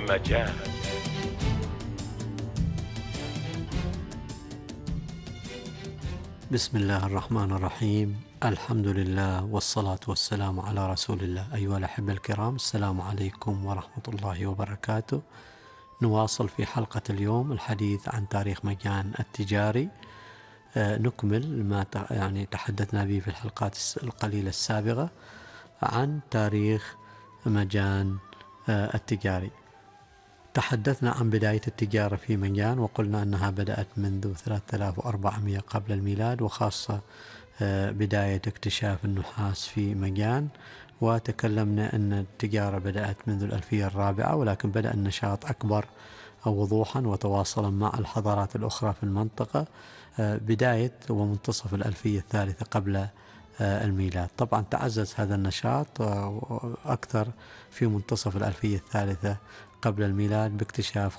مجال. بسم الله الرحمن الرحيم. الحمد لله والصلاة والسلام على رسول الله. أيها الأحبة الكرام، السلام عليكم ورحمة الله وبركاته. نواصل في حلقة اليوم الحديث عن تاريخ مجان التجاري. نكمل ما تحدثنا به في الحلقات القليلة السابقة عن تاريخ مجان التجاري. تحدثنا عن بداية التجارة في مجان، وقلنا أنها بدأت منذ 3400 قبل الميلاد، وخاصة بداية اكتشاف النحاس في مجان. وتكلمنا أن التجارة بدأت منذ الألفية الرابعة، ولكن بدأ النشاط أكبر وضوحا وتواصلا مع الحضارات الأخرى في المنطقة بداية ومنتصف الألفية الثالثة قبل الميلاد. طبعا تعزز هذا النشاط أكثر في منتصف الألفية الثالثة قبل الميلاد باكتشاف